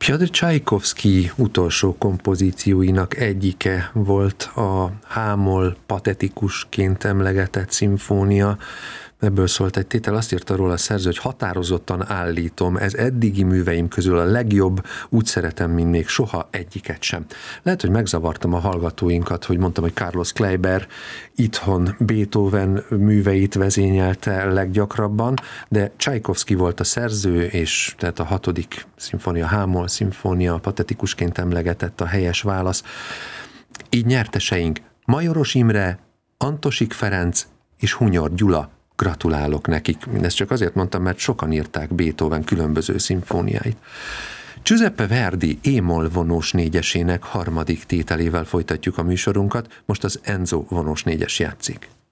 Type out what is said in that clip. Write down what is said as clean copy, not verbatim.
Pjotr Csajkovszky utolsó kompozícióinak egyike volt a H-moll patetikusként emlegetett szimfónia. Ebből szólt egy tétel, azt írta róla a szerző, hogy határozottan állítom, ez eddigi műveim közül a legjobb, úgy szeretem, mint még soha egyiket sem. Lehet, hogy megzavartam a hallgatóinkat, hogy mondtam, hogy Carlos Kleiber itthon Beethoven műveit vezényelte leggyakrabban, de Csajkovszky volt a szerző, és tehát a 6. szimfónia, H-moll szimfónia patetikusként emlegetett a helyes válasz. Így nyerteseink Majoros Imre, Antosik Ferenc és Hunyor Gyula. Gratulálok nekik. Mindezt csak azért mondtam, mert sokan írták Beethoven különböző szimfóniáit. Giuseppe Verdi E-moll vonós négyesének 3. tételével folytatjuk a műsorunkat, most az Enzo vonós négyes játszik.